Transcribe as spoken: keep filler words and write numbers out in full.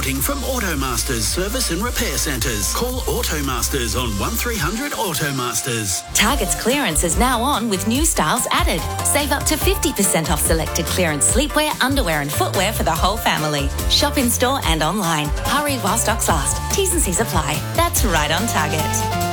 reporting from Automasters Service and Repair Centres. Call Automasters on one three hundred Automasters. Target's clearance is now on with new styles added. Save up to fifty percent off selected clearance sleepwear, underwear and footwear for the whole family. Shop in store and online. Hurry while stocks last. T's and C's apply. That's right on Target.